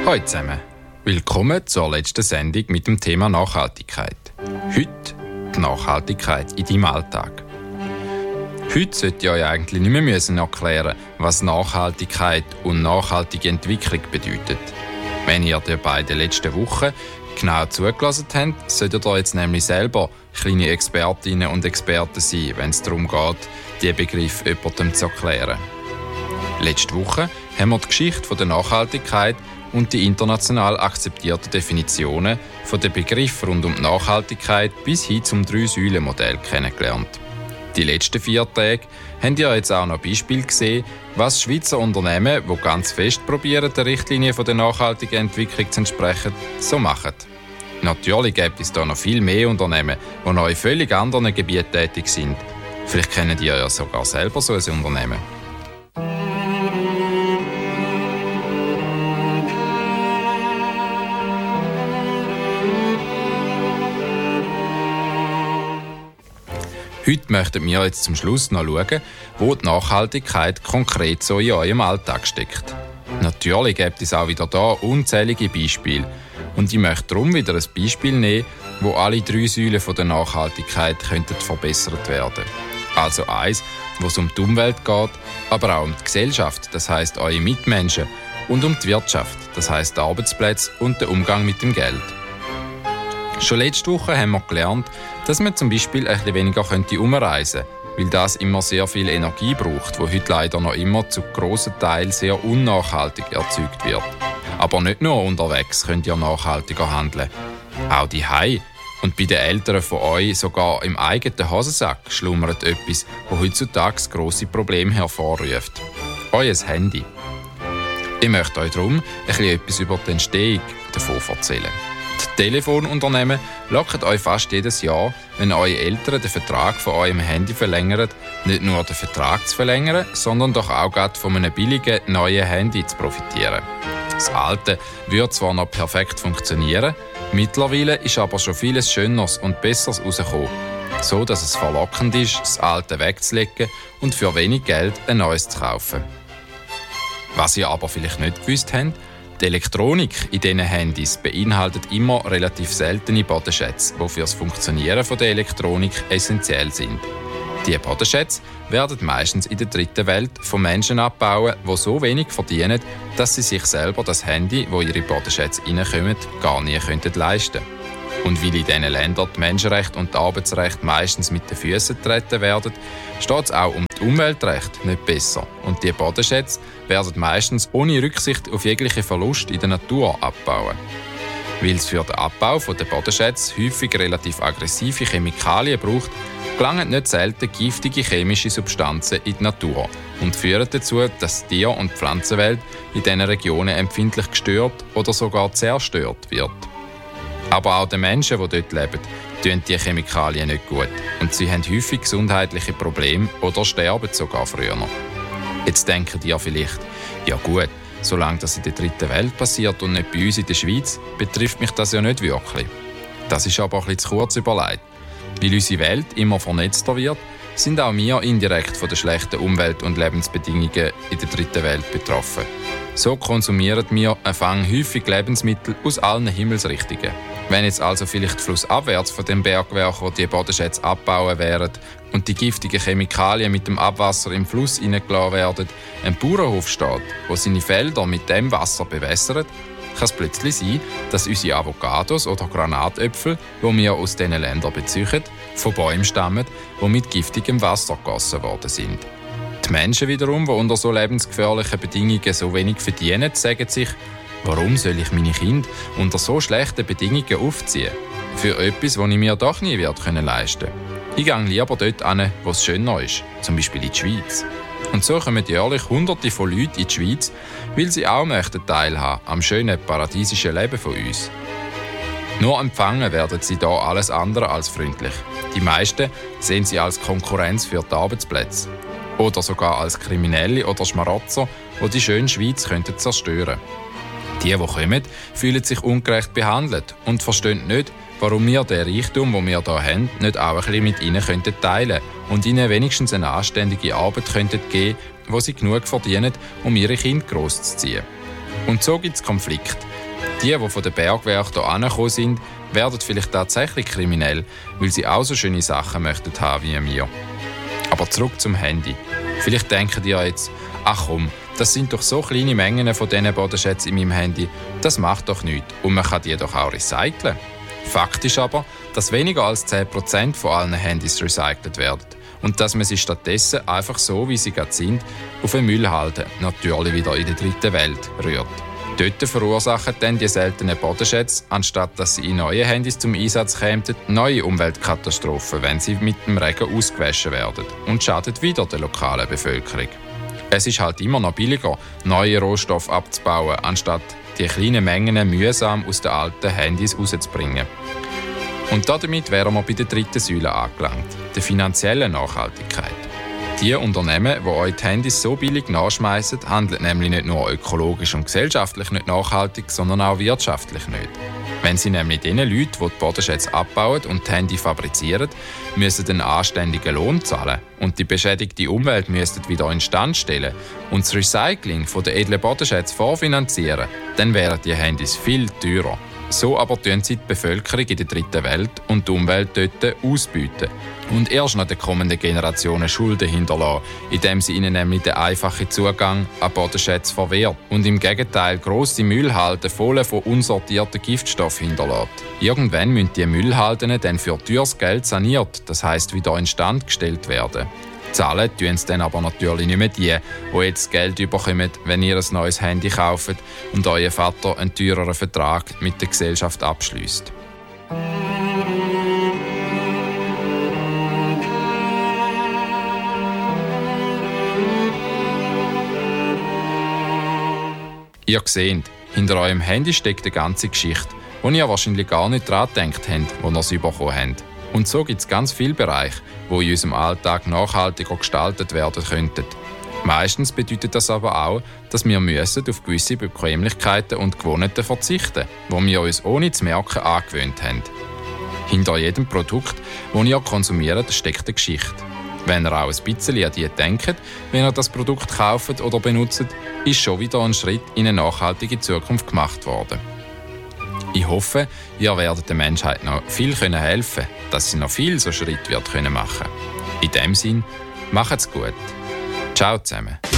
Hallo zusammen, willkommen zur letzten Sendung mit dem Thema Nachhaltigkeit. Heute die Nachhaltigkeit in deinem Alltag. Heute sollte ich euch eigentlich nicht mehr erklären, was Nachhaltigkeit und nachhaltige Entwicklung bedeutet. Wenn ihr die beiden letzten Wochen genau zugelassen habt, solltet ihr jetzt nämlich selber kleine Expertinnen und Experten sein, wenn es darum geht, diesen Begriff jemandem zu erklären. Letzte Woche haben wir die Geschichte der Nachhaltigkeit und die international akzeptierten Definitionen von den Begriffen rund um die Nachhaltigkeit bis hin zum 3-Säulen-Modell kennengelernt. Die letzten 4 Tage habt ihr jetzt auch noch Beispiele gesehen, was Schweizer Unternehmen, die ganz fest probieren, der Richtlinie der nachhaltigen Entwicklung zu entsprechen, so machen. Natürlich gibt es da noch viel mehr Unternehmen, die noch in völlig anderen Gebieten tätig sind. Vielleicht kennt ihr ja sogar selber so ein Unternehmen. Heute möchten wir jetzt zum Schluss noch schauen, wo die Nachhaltigkeit konkret so in eurem Alltag steckt. Natürlich gibt es auch wieder da unzählige Beispiele. Und ich möchte darum wieder ein Beispiel nehmen, wo alle 3 Säulen der Nachhaltigkeit könnten verbessert werden. Also eins, wo es um die Umwelt geht, aber auch um die Gesellschaft, das heisst eure Mitmenschen, und um die Wirtschaft, das heisst die Arbeitsplätze und den Umgang mit dem Geld. Schon letzte Woche haben wir gelernt, dass man zum Beispiel ein bisschen weniger umreisen könnte, weil das immer sehr viel Energie braucht, die heute leider noch immer zu grossen Teilen sehr unnachhaltig erzeugt wird. Aber nicht nur unterwegs könnt ihr nachhaltiger handeln. Auch daheim und bei den Eltern von euch sogar im eigenen Hosensack schlummert etwas, das heutzutage grosse Probleme hervorruft. Euer Handy. Ich möchte euch darum etwas über die Entstehung davon erzählen. Die Telefonunternehmen locken euch fast jedes Jahr, wenn eure Eltern den Vertrag von eurem Handy verlängern, nicht nur den Vertrag zu verlängern, sondern doch auch gerade von einem billigen neuen Handy zu profitieren. Das alte würde zwar noch perfekt funktionieren, mittlerweile ist aber schon vieles Schöneres und Besseres rausgekommen, so dass es verlockend ist, das alte wegzulegen und für wenig Geld ein neues zu kaufen. Was ihr aber vielleicht nicht gewusst habt, die Elektronik in diesen Handys beinhaltet immer relativ seltene Bodenschätze, die für das Funktionieren der Elektronik essentiell sind. Diese Bodenschätze werden meistens in der dritten Welt von Menschen abbauen, die so wenig verdienen, dass sie sich selber das Handy, wo ihre Bodenschätze reinkommen, gar nie leisten können. Und weil in diesen Ländern die Menschenrechte und die Arbeitsrechte meistens mit den Füßen getreten werden, steht es auch um die Umweltrechte nicht besser. Und diese Bodenschätze werden meistens ohne Rücksicht auf jegliche Verlust in der Natur abbauen. Weil es für den Abbau der Bodenschätze häufig relativ aggressive Chemikalien braucht, gelangen nicht selten giftige chemische Substanzen in die Natur und führen dazu, dass die Tier- und Pflanzenwelt in diesen Regionen empfindlich gestört oder sogar zerstört wird. Aber auch den Menschen, die dort leben, tun die Chemikalien nicht gut und sie haben häufig gesundheitliche Probleme oder sterben sogar früher. Jetzt denkt ihr vielleicht, ja gut, solange das in der dritten Welt passiert und nicht bei uns in der Schweiz, betrifft mich das ja nicht wirklich. Das ist aber ein bisschen zu kurz überlegt. Weil unsere Welt immer vernetzter wird, sind auch wir indirekt von den schlechten Umwelt- und Lebensbedingungen in der dritten Welt betroffen. So konsumieren wir häufig Lebensmittel aus allen Himmelsrichtungen. Wenn jetzt also vielleicht flussabwärts von dem Bergwerk, wo die Bodenschätze abbauen werden und die giftigen Chemikalien mit dem Abwasser im Fluss hineingelassen werden, ein Bauernhof steht, wo seine Felder mit dem Wasser bewässert, kann es plötzlich sein, dass unsere Avocados oder Granatäpfel, die wir aus diesen Ländern beziehen, von Bäumen stammen, die mit giftigem Wasser gegossen worden sind. Die Menschen wiederum, die unter so lebensgefährlichen Bedingungen so wenig verdienen, sagen sich, warum soll ich meine Kinder unter so schlechten Bedingungen aufziehen? Für etwas, das ich mir doch nie leisten können. Ich gehe lieber dort hin, wo es schöner ist, zum Beispiel in die Schweiz. Und so kommen jährlich Hunderte von Leuten in die Schweiz, weil sie auch möchten teilhaben am schönen paradiesischen Leben von uns. Nur empfangen werden sie da alles andere als freundlich. Die meisten sehen sie als Konkurrenz für die Arbeitsplätze. Oder sogar als Kriminelle oder Schmarotzer, die die schöne Schweiz zerstören könnten. Die kommen, fühlen sich ungerecht behandelt und verstehen nicht, warum wir den Reichtum, den wir hier haben, nicht auch ein bisschen mit ihnen teilen könnten und ihnen wenigstens eine anständige Arbeit geben könnten, wo sie genug verdienen, um ihre Kinder großzuziehen. Und so gibt es Konflikte. Die von den Bergwerken hier angekommen sind, werden vielleicht tatsächlich kriminell, weil sie auch so schöne Sachen möchten haben wie wir. Aber zurück zum Handy. Vielleicht denken ihr jetzt, ach komm, das sind doch so kleine Mengen von diesen Bodenschätzen in meinem Handy, das macht doch nichts und man kann die doch auch recyceln. Fakt ist aber, dass weniger als 10% von allen Handys recycelt werden und dass man sie stattdessen einfach so, wie sie gerade sind, auf den Müllhalden, natürlich wieder in der dritten Welt, rührt. Dort verursachen dann die seltenen Bodenschätze, anstatt dass sie in neue Handys zum Einsatz kämen, neue Umweltkatastrophen, wenn sie mit dem Regen ausgewaschen werden und schadet wieder der lokalen Bevölkerung. Es ist halt immer noch billiger, neue Rohstoffe abzubauen, anstatt die kleinen Mengen mühsam aus den alten Handys rauszubringen. Und damit wären wir bei der dritten Säule angelangt, der finanziellen Nachhaltigkeit. Die Unternehmen, die euch die Handys so billig nachschmeißen, handeln nämlich nicht nur ökologisch und gesellschaftlich nicht nachhaltig, sondern auch wirtschaftlich nicht. Wenn sie nämlich den Leuten, die die Bodenschätze abbauen und die Handys fabrizieren, müssen einen anständigen Lohn zahlen und die beschädigte Umwelt müssten wieder instand stellen und das Recycling der edlen Bodenschätze vorfinanzieren, dann wären die Handys viel teurer. So aber tun sie die Bevölkerung in der dritten Welt und die Umwelt dort ausbeuten und erst noch den kommenden Generationen Schulden hinterlassen, indem sie ihnen nämlich den einfachen Zugang an Bodenschätze verwehrt und im Gegenteil grosse Müllhalden voll von unsortierten Giftstoffen hinterlässt. Irgendwann müssen die Müllhalden dann für teures Geld saniert, das heisst wieder instand gestellt werden. Zahlen tun es dann aber natürlich nicht mehr die jetzt Geld bekommen, wenn ihr ein neues Handy kauft und euer Vater einen teureren Vertrag mit der Gesellschaft abschließt. Ihr seht, hinter eurem Handy steckt eine ganze Geschichte, wo ihr wahrscheinlich gar nicht daran gedacht habt, wo ihr sie bekommen habt. Und so gibt es ganz viele Bereiche, die in unserem Alltag nachhaltiger gestaltet werden könnten. Meistens bedeutet das aber auch, dass wir auf gewisse Bequemlichkeiten und Gewohnheiten verzichten müssen, die wir uns ohne zu merken angewöhnt haben. Hinter jedem Produkt, das ihr konsumiert, steckt eine Geschichte. Wenn ihr auch ein bisschen an die denkt, wenn ihr das Produkt kauft oder benutzt, ist schon wieder ein Schritt in eine nachhaltige Zukunft gemacht worden. Ich hoffe, ihr werdet der Menschheit noch viel helfen können, dass sie noch viel so Schritte machen können. In dem Sinn, macht's gut. Ciao zusammen.